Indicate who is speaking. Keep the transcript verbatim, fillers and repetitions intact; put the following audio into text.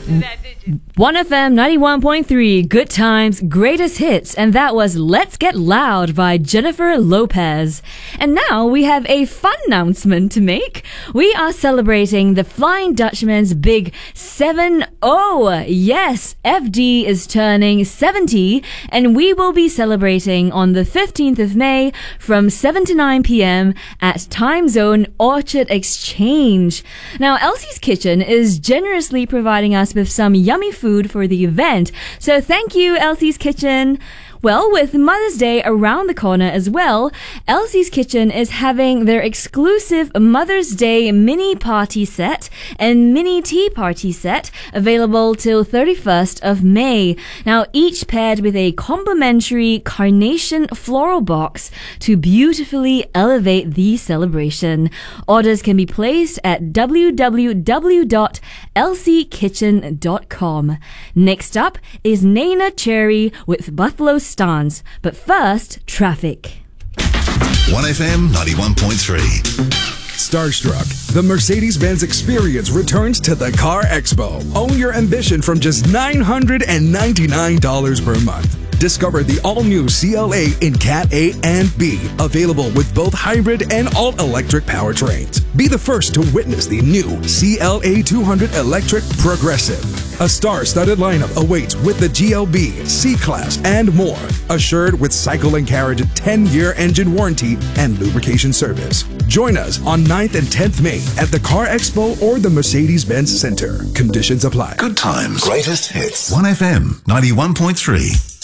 Speaker 1: one F M ninety-one point three, Good Times, Greatest Hits, and that was Let's Get Loud by Jennifer Lopez. And now we have a fun announcement to make. We are celebrating the Flying Dutchman's big seven oh. Yes, F D is turning seventy, and we will be celebrating on the fifteenth of May from seven to nine p.m. at Time Zone Orchard Exchange. Now, Elsie's Kitchen is generously providing us with some yummy food for the event. So thank you, Elsie's Kitchen. Well, with Mother's Day around the corner as well, Elsie's Kitchen is having their exclusive Mother's Day mini party set and mini tea party set available till thirty-first of May. Now, each paired with a complimentary carnation floral box to beautifully elevate the celebration. Orders can be placed at w w w dot elsie kitchen dot com. Next up is Nana Cherry with Buffalo Stance. But first, traffic.
Speaker 2: one F M ninety-one point three.
Speaker 3: Starstruck, the Mercedes-Benz experience returns to the Car Expo. Own your ambition from just nine hundred ninety-nine dollars per month. Discover the all-new C L A in Cat A and B, available with both hybrid and all-electric powertrains. Be the first to witness the new C L A two hundred Electric Progressive. A star-studded lineup awaits with the G L B, C-Class, and more. Assured with Cycle and Carriage ten-year engine warranty and lubrication service. Join us on ninth and tenth May at the Car Expo or the Mercedes-Benz Center. Conditions apply.
Speaker 2: Good Times, Greatest Hits. one F M ninety-one point three.